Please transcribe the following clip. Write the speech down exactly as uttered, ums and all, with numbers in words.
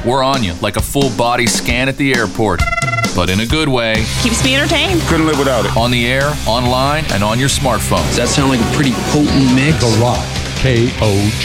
we're on you like a full body scan at the airport. But in a good way. Keeps me entertained. Couldn't live without it. On the air, online, and on your smartphone. Does that sound like a pretty potent mix? The Rock, K O G.